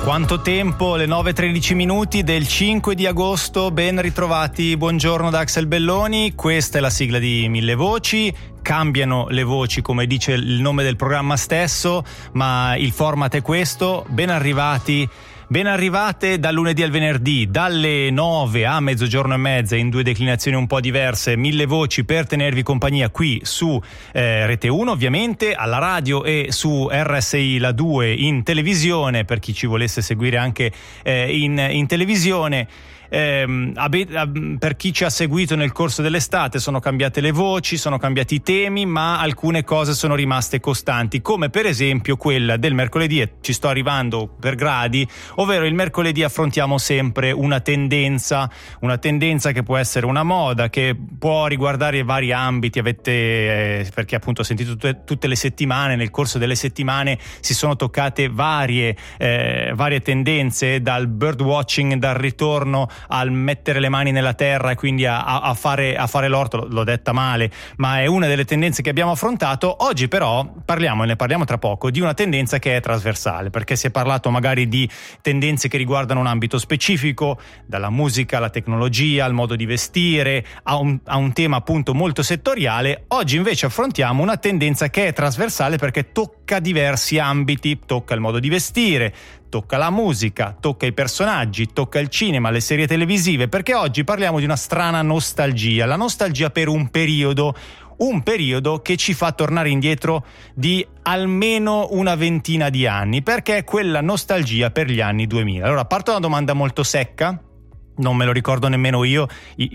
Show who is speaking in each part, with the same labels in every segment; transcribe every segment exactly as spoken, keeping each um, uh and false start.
Speaker 1: Quanto tempo, le nove e tredici minuti del cinque di agosto, ben ritrovati, buongiorno da Axel Belloni, questa è la sigla di Mille Voci, cambiano le voci come dice il nome del programma stesso, ma il format è questo, ben arrivati. Ben arrivate dal lunedì al venerdì, dalle nove a mezzogiorno e mezza in due declinazioni un po' diverse, Mille Voci per tenervi compagnia qui su eh, Rete uno ovviamente, alla radio e su R S I La due in televisione, per chi ci volesse seguire anche eh, in, in televisione. Eh, per chi ci ha seguito nel corso dell'estate sono cambiate le voci, sono cambiati i temi, ma alcune cose sono rimaste costanti, come per esempio quella del mercoledì, e ci sto arrivando per gradi, ovvero il mercoledì affrontiamo sempre una tendenza, una tendenza che può essere una moda, che può riguardare vari ambiti, avete eh, perché appunto ho sentito tutte, tutte le settimane, nel corso delle settimane si sono toccate varie, eh, varie tendenze, dal birdwatching, dal ritorno al mettere le mani nella terra e quindi a, a, fare, a fare l'orto, l'ho detta male, ma è una delle tendenze che abbiamo affrontato. Oggi però parliamo, e ne parliamo tra poco, di una tendenza che è trasversale, perché si è parlato magari di tendenze che riguardano un ambito specifico, dalla musica alla tecnologia, al modo di vestire, a un, a un tema appunto molto settoriale. Oggi invece affrontiamo una tendenza che è trasversale perché tocca diversi ambiti, tocca il modo di vestire, tocca la musica, tocca i personaggi, tocca il cinema, le serie televisive, perché oggi parliamo di una strana nostalgia, la nostalgia per un periodo, un periodo che ci fa tornare indietro di almeno una ventina di anni, perché è quella nostalgia per gli anni duemila. Allora, parto da una domanda molto secca, non me lo ricordo nemmeno io,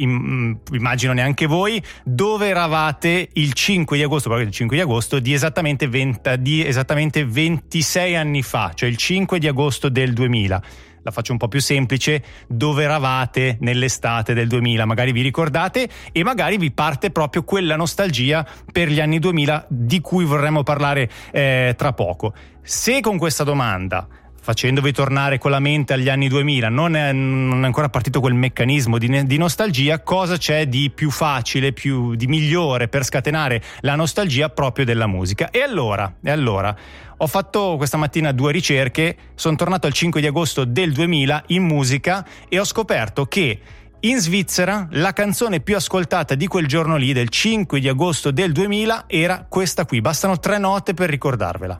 Speaker 1: immagino neanche voi, dove eravate il cinque di agosto, proprio il cinque di agosto di esattamente, venti, di esattamente ventisei anni fa, cioè il cinque di agosto del duemila. La faccio un po' più semplice, dove eravate nell'estate del duemila, magari vi ricordate e magari vi parte proprio quella nostalgia per gli anni duemila di cui vorremmo parlare eh, tra poco. Se con questa domanda, facendovi tornare con la mente agli anni duemila, non è, non è ancora partito quel meccanismo di, di nostalgia, cosa c'è di più facile, più di migliore per scatenare la nostalgia proprio della musica? E allora, e allora ho fatto questa mattina due ricerche, sono tornato al cinque di agosto del duemila in musica e ho scoperto che in Svizzera la canzone più ascoltata di quel giorno lì, del cinque di agosto del duemila, era questa qui. Bastano tre note per ricordarvela.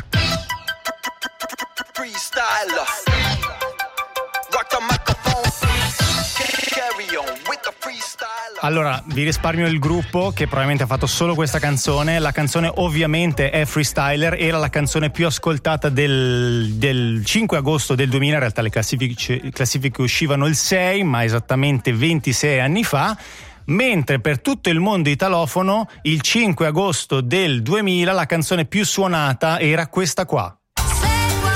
Speaker 1: Allora, vi risparmio il gruppo che probabilmente ha fatto solo questa canzone. La canzone ovviamente è Freestyler, era la canzone più ascoltata del, del cinque agosto del duemila, in realtà le classifiche, classifiche uscivano il sei, ma esattamente ventisei anni fa, mentre per tutto il mondo italofono il cinque agosto del duemila la canzone più suonata era questa qua.